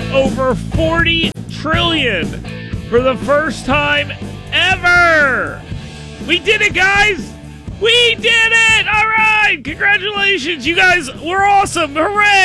over 40 trillion for the first time ever. We did it, guys. We did it. All right. Congratulations. You guys were awesome. Hooray.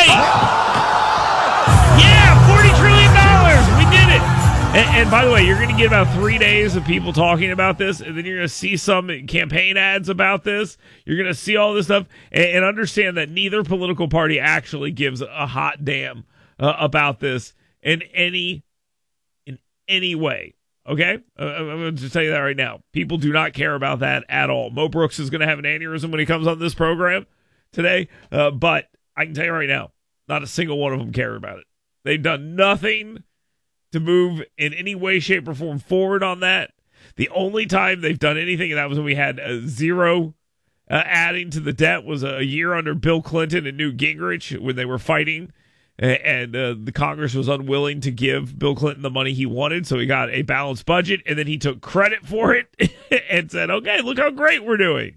Yeah, $40 trillion. We did it. And by the way, you're going to get about 3 days of people talking about this, and then you're going to see some campaign ads about this. You're going to see all this stuff, and understand that neither political party actually gives a hot damn about this in any way. Okay? I'm going to tell you that right now. People do not care about that at all. Mo Brooks is going to have an aneurysm when he comes on this program today, but I can tell you right now, not a single one of them care about it. They've done nothing to move in any way, shape, or form forward on that. The only time they've done anything, and that was when we had zero adding to the debt, was a year under Bill Clinton and Newt Gingrich when they were fighting, and the Congress was unwilling to give Bill Clinton the money he wanted, so he got a balanced budget, and then he took credit for it and said, okay, look how great we're doing.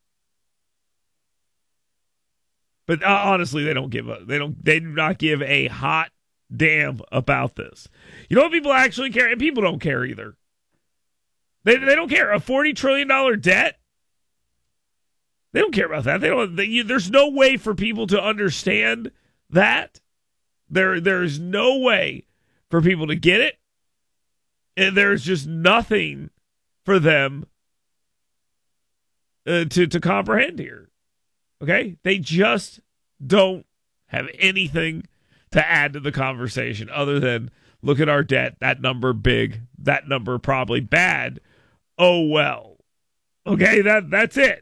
But honestly, they don't give they do not give a hot damn about this. You know what people actually care? And people don't care either. They don't care. A $40 trillion debt? They don't care about that. There's no way for people to understand that. There's no way for people to get it. And there's just nothing for them to comprehend here. Okay? They just don't have anything to add to the conversation other than look at our debt, that number big, that number probably bad. Oh well. Okay, that's it.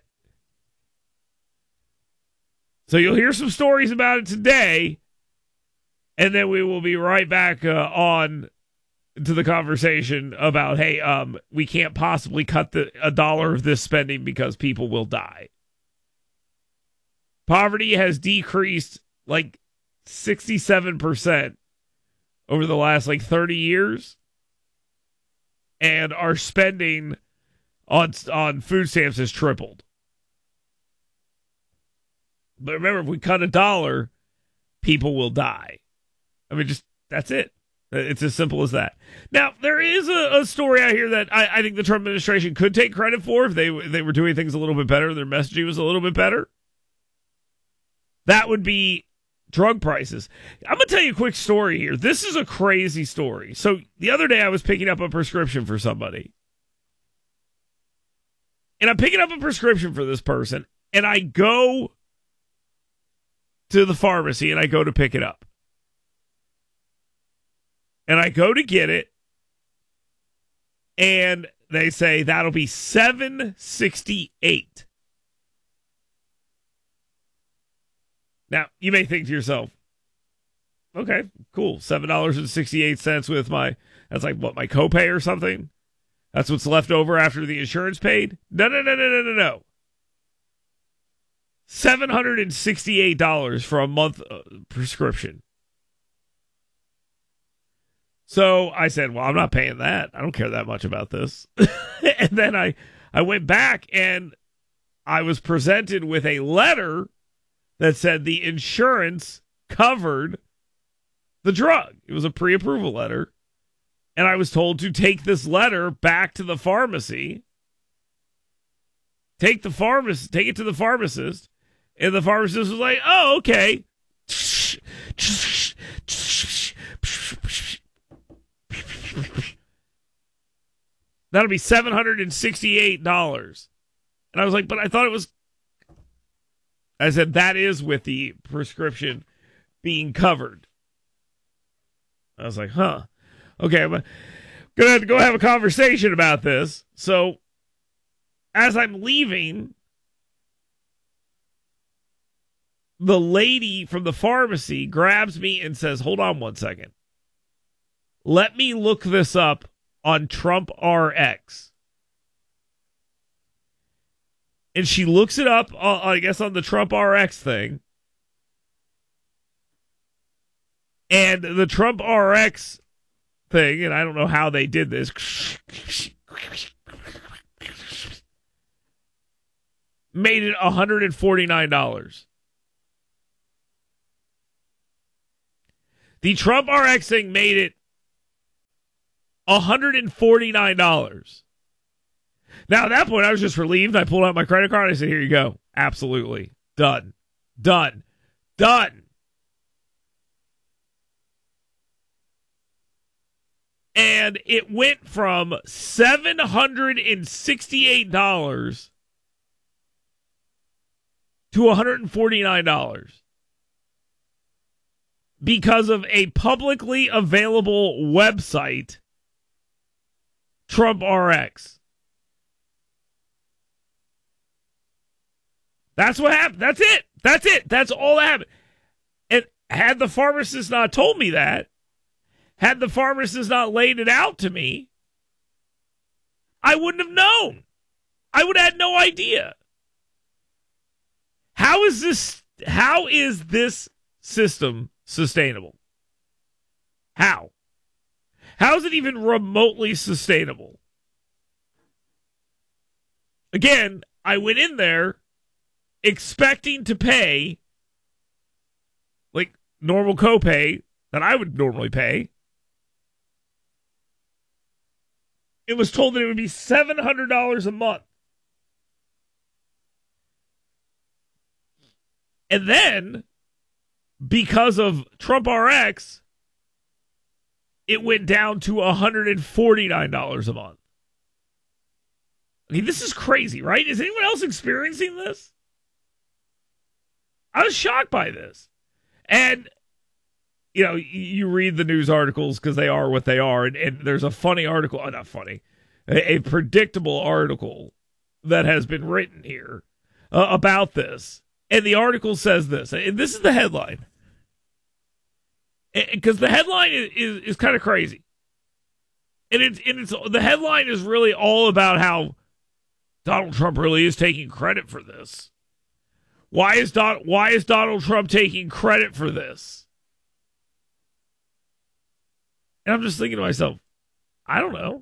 So you'll hear some stories about it today, and then we will be right back on to the conversation about, hey, we can't possibly cut a dollar of this spending because people will die. Poverty has decreased like 67% over the last 30 years, and our spending on food stamps has tripled. But remember, if we cut a dollar, people will die. I mean, that's it. It's as simple as that. Now, there is a story out here that I think the Trump administration could take credit for if they were doing things a little bit better, their messaging was a little bit better. That would be drug prices. I'm going to tell you a quick story here. This is a crazy story. So the other day I was picking up a prescription for somebody. And I'm picking up a prescription for this person. And I go to the pharmacy and I go to pick it up. And I go to get it. And they say that'll be $7.68. Now, you may think to yourself, okay, cool, $7.68 with that's like what, my copay or something? That's what's left over after the insurance paid? No. $768 for a month prescription. So I said, well, I'm not paying that. I don't care that much about this. And then I went back and I was presented with a letter that said the insurance covered the drug. It was a pre-approval letter. And I was told to take this letter back to the pharmacy. Take it to the pharmacist. And the pharmacist was like, oh, okay. That'll be $768. And I was like, but I thought it was. I said, that is with the prescription being covered. I was like, huh. Okay, I'm going to have to go have a conversation about this. So, as I'm leaving, the lady from the pharmacy grabs me and says, hold on one second. Let me look this up on Trump RX. And she looks it up, I guess, on the Trump RX thing. And the Trump RX thing, and I don't know how they did this, made it $149. The Trump RX thing made it $149. Now, at that point, I was just relieved. I pulled out my credit card. I said, here you go. Absolutely. Done. And it went from $768 to $149 because of a publicly available website, Trump RX. That's what happened. That's it. That's all that happened. And had the pharmacist not told me that, had the pharmacist not laid it out to me, I wouldn't have known. I would have had no idea. How is this system sustainable? How is it even remotely sustainable? Again, I went in there expecting to pay like normal copay that I would normally pay. It was told that it would be $700 a month. And then, because of Trump RX, it went down to $149 a month. I mean, this is crazy, right? Is anyone else experiencing this? I was shocked by this. And, you know, you read the news articles because they are what they are. And there's a funny article, not funny, a predictable article that has been written here about this. And the article says this, and this is the headline. Because the headline is kind of crazy. And it's the headline is really all about how Donald Trump really is taking credit for this. Why is Donald Trump taking credit for this? And I'm just thinking to myself, I don't know.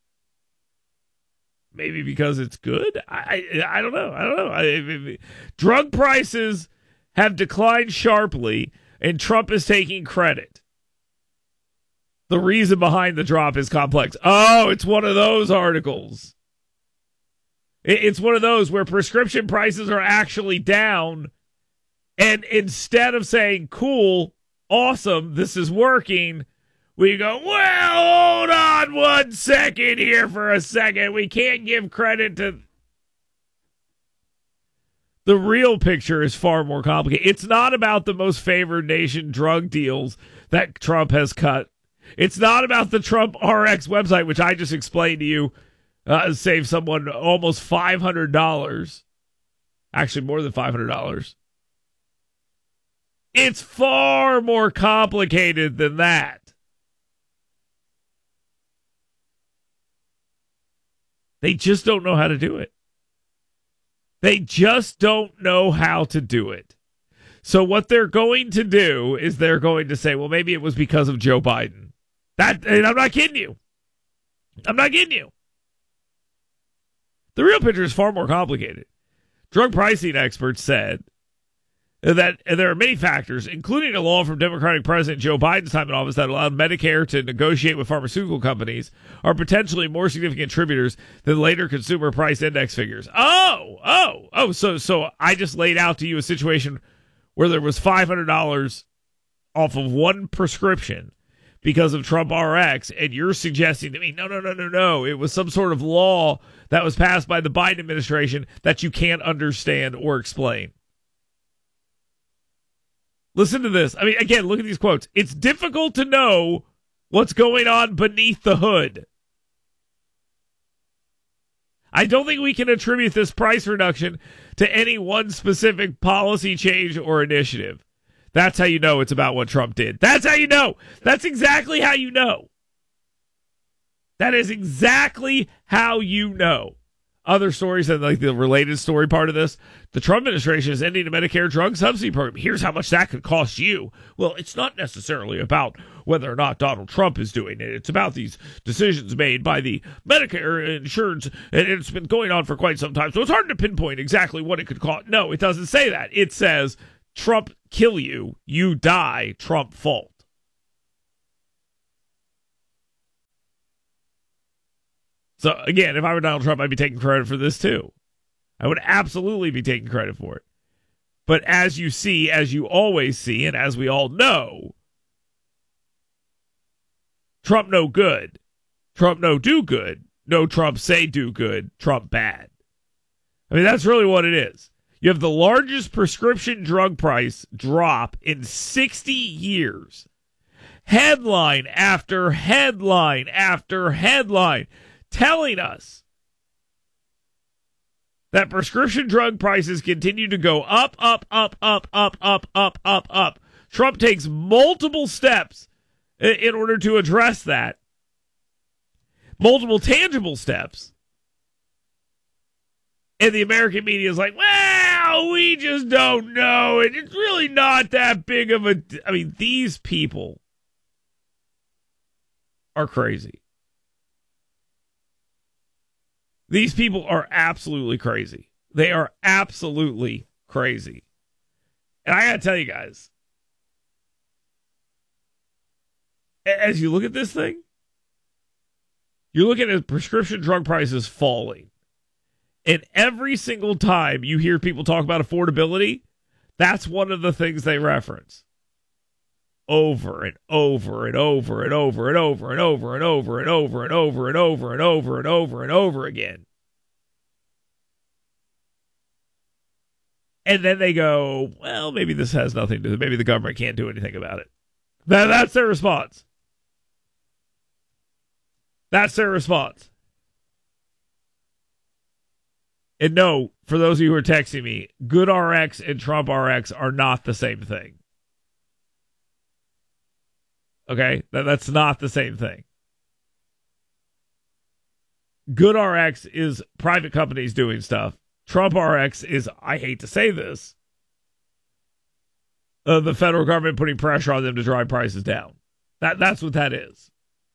Maybe because it's good? I don't know. Drug prices have declined sharply, and Trump is taking credit. The reason behind the drop is complex. Oh, it's one of those articles. It's one of those where prescription prices are actually down, and instead of saying, cool, awesome, this is working, we go, well, hold on 1 second here for a second. We can't give credit to... The real picture is far more complicated. It's not about the most favored nation drug deals that Trump has cut. It's not about the Trump RX website, which I just explained to you, saved someone almost $500. Actually, more than $500. It's far more complicated than that. They just don't know how to do it. They just don't know how to do it. So what they're going to do is they're going to say, well, maybe it was because of Joe Biden. And I'm not kidding you. The real picture is far more complicated. Drug pricing experts said that there are many factors, including a law from Democratic President Joe Biden's time in office that allowed Medicare to negotiate with pharmaceutical companies, are potentially more significant contributors than later consumer price index figures. So I just laid out to you a situation where there was $500 off of one prescription because of Trump RX, and you're suggesting to me, no. It was some sort of law that was passed by the Biden administration that you can't understand or explain. Listen to this. I mean, again, look at these quotes. It's difficult to know what's going on beneath the hood. I don't think we can attribute this price reduction to any one specific policy change or initiative. That's how you know it's about what Trump did. That's how you know. That's exactly how you know. That is exactly how you know. Other stories, and like the related story part of this, the Trump administration is ending the Medicare drug subsidy program. Here's how much that could cost you. Well, it's not necessarily about whether or not Donald Trump is doing it. It's about these decisions made by the Medicare insurance, and it's been going on for quite some time. So it's hard to pinpoint exactly what it could cost. No, it doesn't say that. It says, Trump kill you, you die, Trump fault. So, again, if I were Donald Trump, I'd be taking credit for this, too. I would absolutely be taking credit for it. But as you see, as you always see, and as we all know, Trump no good. Trump no do good. No Trump say do good. Trump bad. I mean, that's really what it is. You have the largest prescription drug price drop in 60 years. Headline after headline after headline telling us that prescription drug prices continue to go up, up, up, up, up, up, up, up, up. Trump takes multiple steps in order to address that. Multiple tangible steps. And the American media is like, well, we just don't know. It's really not that big of a... I mean, these people are crazy. These people are absolutely crazy. They are absolutely crazy. And I got to tell you guys, as you look at this thing, you're looking at prescription drug prices falling. And every single time you hear people talk about affordability, that's one of the things they reference. Over and over and over and over and over and over and over and over and over and over and over and over and over again. And then they go, well, maybe this has nothing to do. Maybe the government can't do anything about it. That's their response. That's their response. And no, for those of you who are texting me, GoodRx and TrumpRx are not the same thing. Okay? That's not the same thing. GoodRx is private companies doing stuff. TrumpRx is, I hate to say this, the federal government putting pressure on them to drive prices down. That's what that is.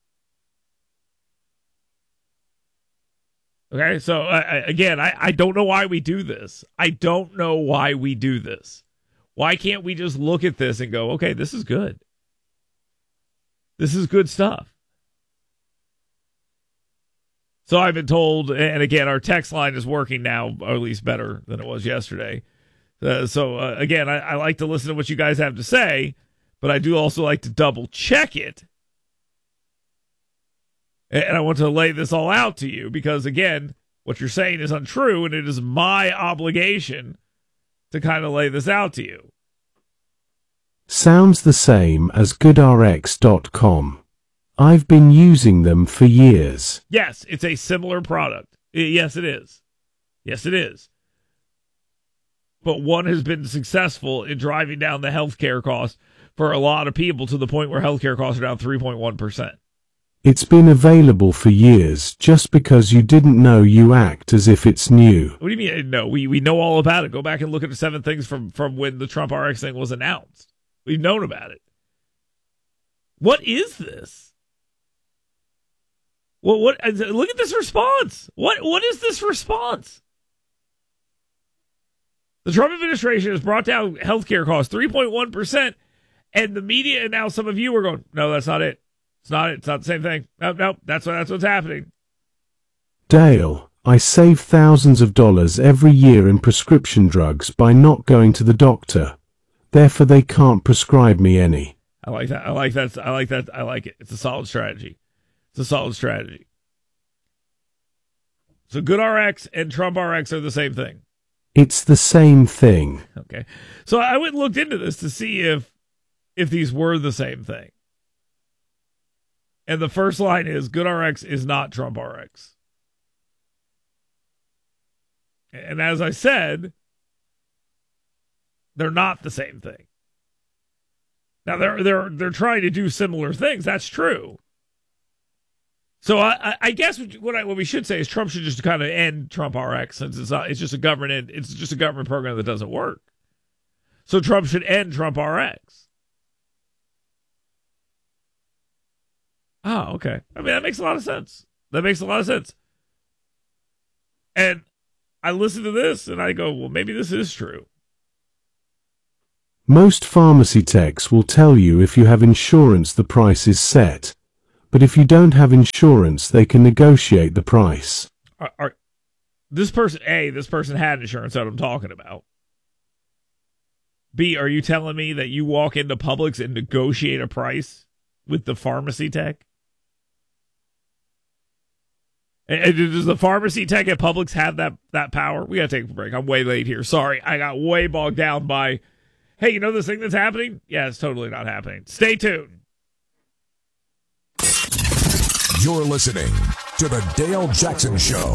Okay, so again, I don't know why we do this. I don't know why we do this. Why can't we just look at this and go, okay, this is good. This is good stuff. So I've been told, and again, our text line is working now, or at least better than it was yesterday. Again, I like to listen to what you guys have to say, but I do also like to double check it. And I want to lay this all out to you because, again, what you're saying is untrue, and it is my obligation to kind of lay this out to you. Sounds the same as GoodRx.com. I've been using them for years. Yes, it's a similar product. Yes, it is. Yes, it is. But one has been successful in driving down the healthcare costs for a lot of people to the point where healthcare costs are down 3.1%. It's been available for years. Just because you didn't know, you act as if it's new. What do you mean? No, we know all about it. Go back and look at the 7 things from when the Trump RX thing was announced. We've known about it. What is this? Well, what? Look at this response. What is this response? The Trump administration has brought down healthcare costs 3.1%, and the media and now some of you are going, no, that's not it. It's not it. It's not the same thing. No, that's what's happening. Dale, I save thousands of dollars every year in prescription drugs by not going to the doctor. Therefore, they can't prescribe me any. I like that. I like it. It's a solid strategy. So GoodRx and TrumpRx are the same thing. It's the same thing. Okay. So I went and looked into this to see if these were the same thing. And the first line is GoodRx is not TrumpRx. And as I said, they're not the same thing. Now they're trying to do similar things. That's true. So I guess what we should say is Trump should just kind of end TrumpRx since it's just a government program that doesn't work. So Trump should end TrumpRx. Oh, okay. I mean, that makes a lot of sense. And I listen to this and I go, well, maybe this is true. Most pharmacy techs will tell you if you have insurance, the price is set. But if you don't have insurance, they can negotiate the price. This person had insurance that I'm talking about. B, are you telling me that you walk into Publix and negotiate a price with the pharmacy tech? And does the pharmacy tech at Publix have that power? We got to take a break. I'm way late here. Sorry, I got way bogged down by, hey, you know this thing that's happening? Yeah, it's totally not happening. Stay tuned. You're listening to The Dale Jackson Show.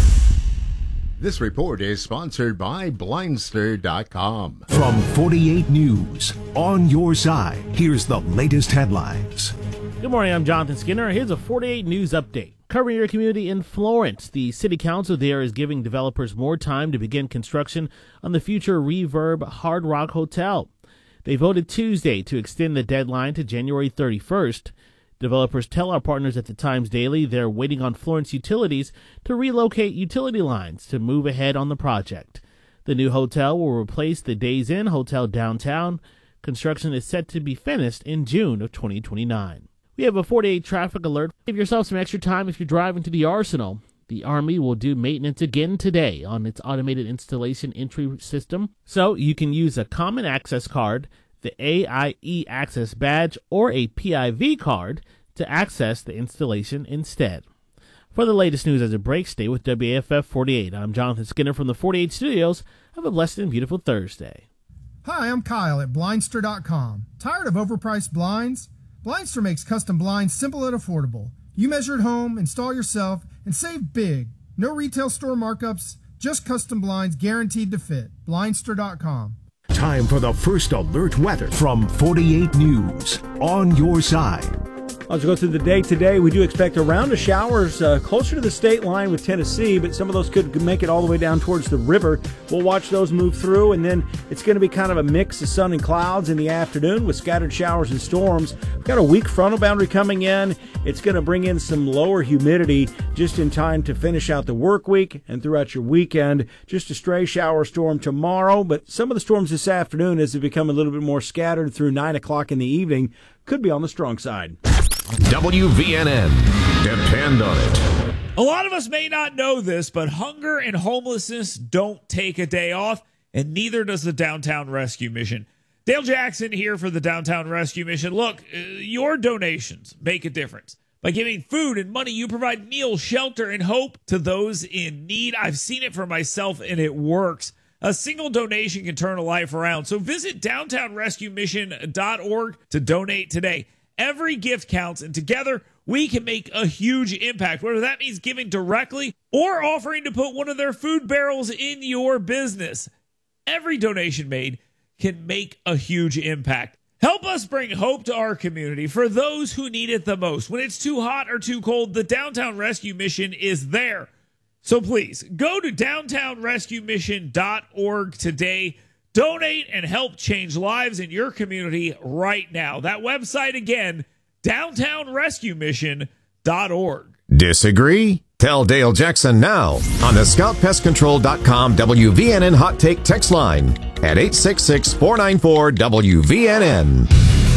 This report is sponsored by Blindster.com. From 48 News, on your side, here's the latest headlines. Good morning, I'm Jonathan Skinner. Here's a 48 News update. Covering your community in Florence, the city council there is giving developers more time to begin construction on the future Reverb Hard Rock Hotel. They voted Tuesday to extend the deadline to January 31st. Developers tell our partners at the Times Daily they're waiting on Florence Utilities to relocate utility lines to move ahead on the project. The new hotel will replace the Days Inn Hotel downtown. Construction is set to be finished in June of 2029. We have a 48 traffic alert. Give yourself some extra time if you're driving to the Arsenal. The Army will do maintenance again today on its automated installation entry system, so you can use a common access card, the AIE Access Badge, or a PIV card to access the installation instead. For the latest news as it breaks, stay with WAFF 48. I'm Jonathan Skinner from the 48 Studios. Have a blessed and beautiful Thursday. Hi, I'm Kyle at Blindster.com. Tired of overpriced blinds? Blindster makes custom blinds simple and affordable. You measure at home, install yourself, and save big. No retail store markups, just custom blinds guaranteed to fit. Blindster.com. Time for the first alert weather from 48 News, on your side. As we go through the day today, we do expect a round of showers closer to the state line with Tennessee, but some of those could make it all the way down towards the river. We'll watch those move through, and then it's going to be kind of a mix of sun and clouds in the afternoon with scattered showers and storms. We've got a weak frontal boundary coming in. It's going to bring in some lower humidity just in time to finish out the work week and throughout your weekend. Just a stray shower storm tomorrow, but some of the storms this afternoon, as they become a little bit more scattered through 9 o'clock in the evening, could be on the strong side. WVNN. Depend on it. A lot of us may not know this, but hunger and homelessness don't take a day off, and neither does the Downtown Rescue Mission. Dale Jackson here for the Downtown Rescue Mission. Look, your donations make a difference. By giving food and money, you provide meals, shelter, and hope to those in need. I've seen it for myself, and it works. A single donation can turn a life around. So visit downtownrescuemission.org to donate today. Every gift counts, and together we can make a huge impact, whether that means giving directly or offering to put one of their food barrels in your business. Every donation made can make a huge impact. Help us bring hope to our community for those who need it the most. When it's too hot or too cold, the Downtown Rescue Mission is there. So please, go to downtownrescuemission.org today. Donate and help change lives in your community right now. That website again, downtownrescuemission.org. Disagree? Tell Dale Jackson now on the ScoutPestControl.com WVNN Hot Take text line at 866-494-WVNN.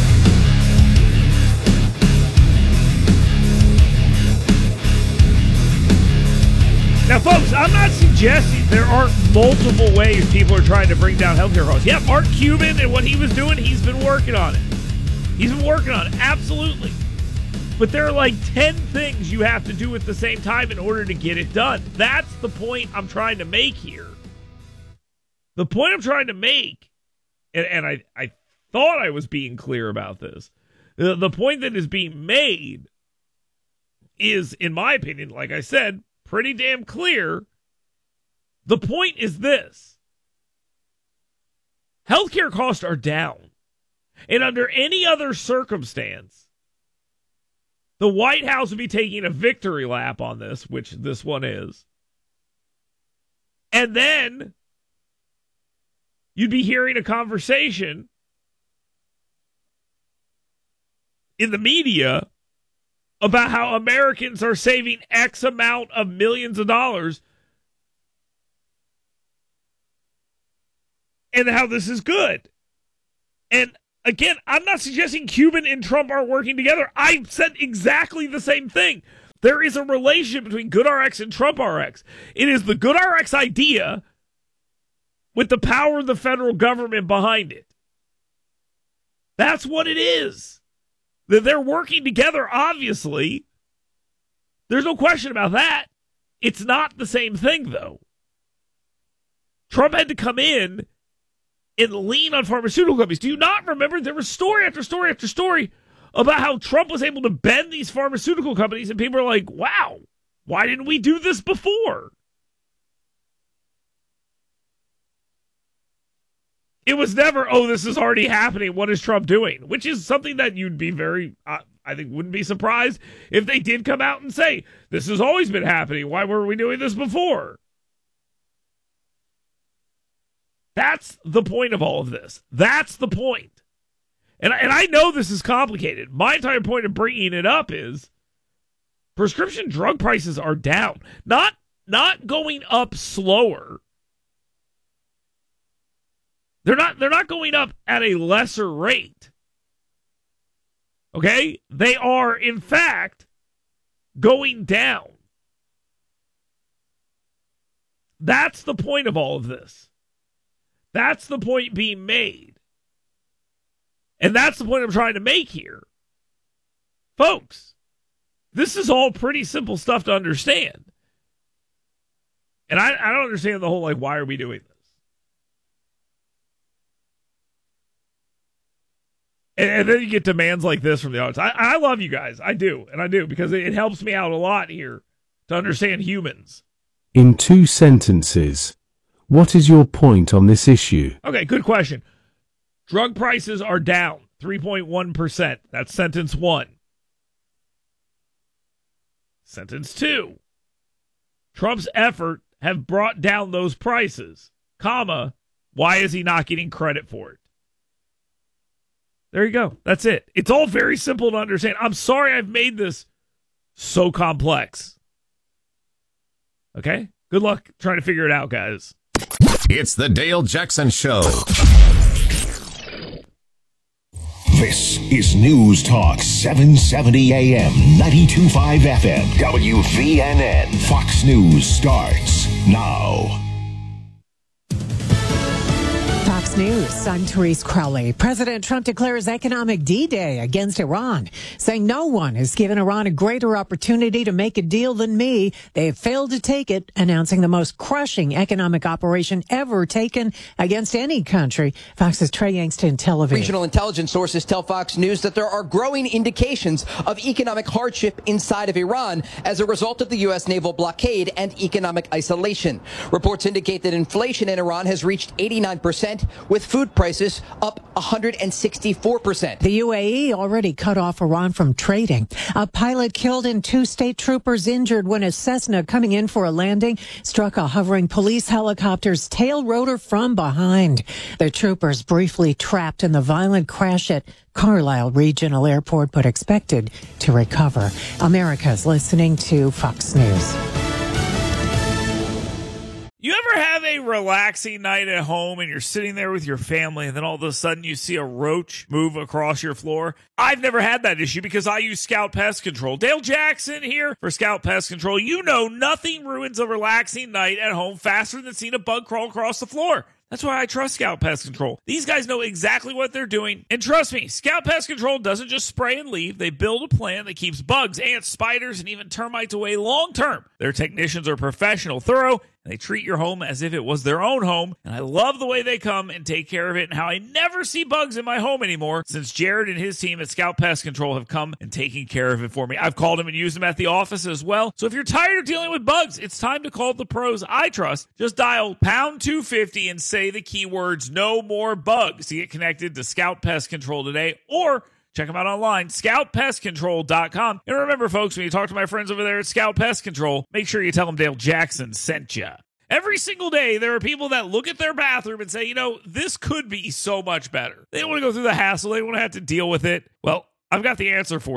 Now, folks, I'm not suggesting there aren't multiple ways people are trying to bring down healthcare costs. Yeah, Mark Cuban and what he was doing, he's been working on it. He's been working on it, absolutely. But there are like 10 things you have to do at the same time in order to get it done. That's the point I'm trying to make here. The point I'm trying to make, and I thought I was being clear about this, the point that is being made is, in my opinion, like I said, pretty damn clear. The point is this. Healthcare costs are down. And under any other circumstance, the White House would be taking a victory lap on this, which this one is. And then you'd be hearing a conversation in the media about how Americans are saving X amount of millions of dollars and how this is good. And Again, I'm not suggesting Cuban and Trump aren't working together. I said exactly the same thing. There is a relationship between GoodRx and TrumpRx. It is the GoodRx idea with the power of the federal government behind it. That's what it is. They're working together, obviously. There's no question about that. It's not the same thing, though. Trump had to come in and lean on pharmaceutical companies. Do you not remember there was story after story after story about how Trump was able to bend these pharmaceutical companies, and people are like, wow, why didn't we do this before? It was never, oh, this is already happening. What is Trump doing? Which is something that you'd be very, I think, wouldn't be surprised if they did come out and say, this has always been happening. Why weren't we doing this before? That's the point of all of this. That's the point. And I know this is complicated. My entire point of bringing it up is prescription drug prices are down. Not going up slower. They're not going up at a lesser rate. Okay? They are, in fact, going down. That's the point of all of this. That's the point being made. And that's the point I'm trying to make here. Folks, this is all pretty simple stuff to understand. And I don't understand the whole, like, why are we doing this? And then you get demands like this from the audience. I love you guys. I do. And I do, because it helps me out a lot here to understand humans. In 2 sentences, what is your point on this issue? Okay, good question. Drug prices are down 3.1%. That's sentence 1. Sentence 2. Trump's effort have brought down those prices, comma, why is he not getting credit for it? There you go. That's it. It's all very simple to understand. I'm sorry I've made this so complex. Okay? Good luck trying to figure it out, guys. It's the Dale Jackson Show. This is News Talk 770 AM, 92.5 FM, WVNN. Fox News starts now. Fox News, I'm Therese Crowley. President Trump declares economic D-Day against Iran, saying no one has given Iran a greater opportunity to make a deal than me. They have failed to take it, announcing the most crushing economic operation ever taken against any country. Fox's Trey Yangst in Tel Aviv. Regional intelligence sources tell Fox News that there are growing indications of economic hardship inside of Iran as a result of the U.S. naval blockade and economic isolation. Reports indicate that inflation in Iran has reached 89%, with food prices up 164%. The UAE already cut off Iran from trading. A pilot killed and 2 state troopers injured when a Cessna coming in for a landing struck a hovering police helicopter's tail rotor from behind. The troopers briefly trapped in the violent crash at Carlisle Regional Airport, but expected to recover. America's listening to Fox News. You ever have a relaxing night at home and you're sitting there with your family and then all of a sudden you see a roach move across your floor? I've never had that issue because I use Scout Pest Control. Dale Jackson here for Scout Pest Control. You know nothing ruins a relaxing night at home faster than seeing a bug crawl across the floor. That's why I trust Scout Pest Control. These guys know exactly what they're doing. And trust me, Scout Pest Control doesn't just spray and leave. They build a plan that keeps bugs, ants, spiders, and even termites away long term. Their technicians are professional, thorough, and they treat your home as if it was their own home. And I love the way they come and take care of it and how I never see bugs in my home anymore since Jared and his team at Scout Pest Control have come and taken care of it for me. I've called them and used them at the office as well. So if you're tired of dealing with bugs, it's time to call the pros I trust. Just dial pound 250 and say the keywords "no more bugs" to get connected to Scout Pest Control today, or check them out online, scoutpestcontrol.com. And remember, folks, when you talk to my friends over there at Scout Pest Control, make sure you tell them Dale Jackson sent you. Every single day, there are people that look at their bathroom and say, you know, this could be so much better. They don't want to go through the hassle. They don't want to have to deal with it. Well, I've got the answer for you.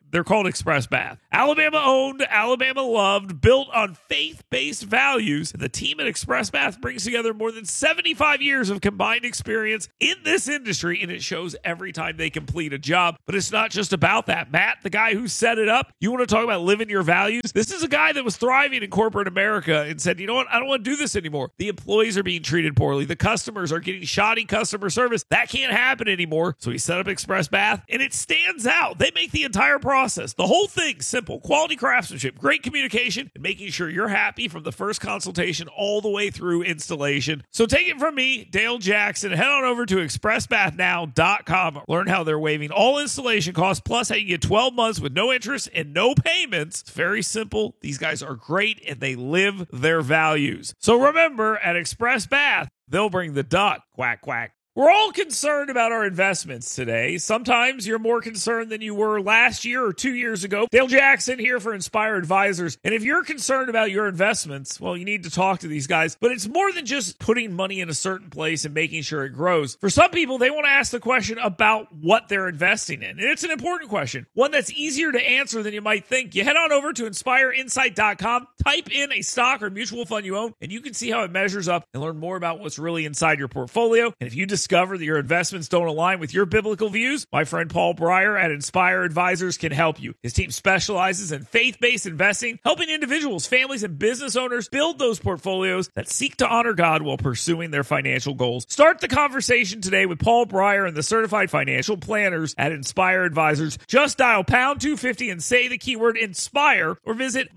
They're called Express Bath. Alabama owned, Alabama loved, built on faith-based values. The team at Express Bath brings together more than 75 years of combined experience in this industry, and it shows every time they complete a job. But it's not just about that. Matt, the guy who set it up, you want to talk about living your values? This is a guy that was thriving in corporate America and said, you know what? I don't want to do this anymore. The employees are being treated poorly. The customers are getting shoddy customer service. That can't happen anymore. So he set up Express Bath, and it stands out. They make the entire process, the whole thing, simple. Quality craftsmanship, great communication, and making sure you're happy from the first consultation all the way through installation. So take it from me, Dale Jackson. Head on over to expressbathnow.com. Learn how they're waiving all installation costs, plus how you get 12 months with no interest and no payments. It's very simple. These guys are great, and they live their values. So remember, at Express Bath, they'll bring the duck. Quack, quack. We're all concerned about our investments today. Sometimes you're more concerned than you were last year or 2 years ago. Dale Jackson here for Inspire Advisors. And if you're concerned about your investments, well, you need to talk to these guys. But it's more than just putting money in a certain place and making sure it grows. For some people, they want to ask the question about what they're investing in. And it's an important question, one that's easier to answer than you might think. You head on over to InspireInsight.com, type in a stock or mutual fund you own, and you can see how it measures up and learn more about what's really inside your portfolio. And if you discover that your investments don't align with your biblical views, my friend Paul Breyer at Inspire Advisors can help you. His team specializes in faith-based investing, helping individuals, families, and business owners build those portfolios that seek to honor God while pursuing their financial goals. Start the conversation today with Paul Breyer and the certified financial planners at Inspire Advisors. Just dial pound 250 and say the keyword INSPIRE, or visit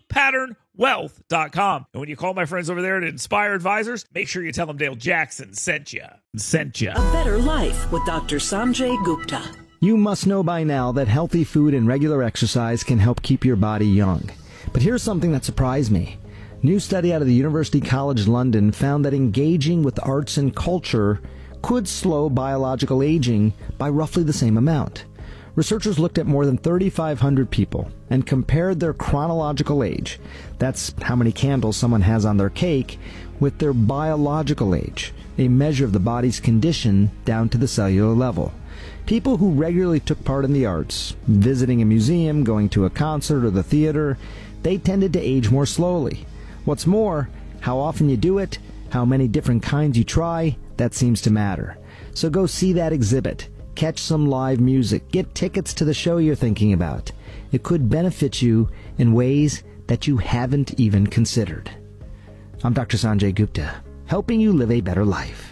moneypatternwealth.com. And when you call my friends over there at Inspire Advisors, make sure you tell them Dale Jackson sent you. A better life with Dr. Sanjay Gupta. You must know by now that healthy food and regular exercise can help keep your body young. But here's something that surprised me. New study out of the University College London found that engaging with arts and culture could slow biological aging by roughly the same amount. Researchers looked at more than 3,500 people and compared their chronological age, that's how many candles someone has on their cake, with their biological age, a measure of the body's condition down to the cellular level. People who regularly took part in the arts, visiting a museum, going to a concert or the theater, they tended to age more slowly. What's more, how often you do it, how many different kinds you try, that seems to matter. So go see that exhibit. Catch some live music. Get tickets to the show you're thinking about. It could benefit you in ways that you haven't even considered. I'm Dr. Sanjay Gupta, helping you live a better life.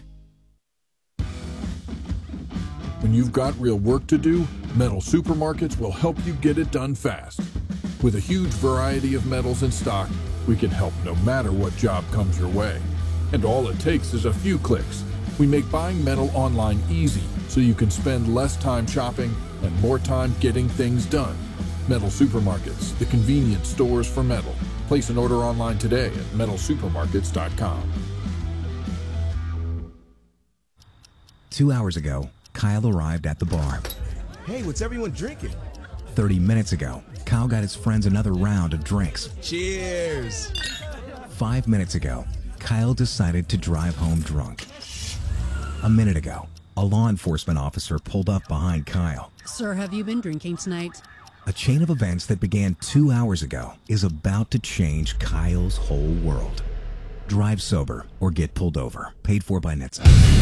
When you've got real work to do, Metal Supermarkets will help you get it done fast. With a huge variety of metals in stock, we can help no matter what job comes your way. And all it takes is a few clicks. We make buying metal online easy, so you can spend less time shopping and more time getting things done. Metal Supermarkets, the convenient stores for metal. Place an order online today at metalsupermarkets.com. 2 hours ago, Kyle arrived at the bar. Hey, what's everyone drinking? 30 minutes ago, Kyle got his friends another round of drinks. Cheers! 5 minutes ago, Kyle decided to drive home drunk. A minute ago, a law enforcement officer pulled up behind Kyle. Sir, have you been drinking tonight? A chain of events that began 2 hours ago is about to change Kyle's whole world. Drive sober or get pulled over. Paid for by NHTSA.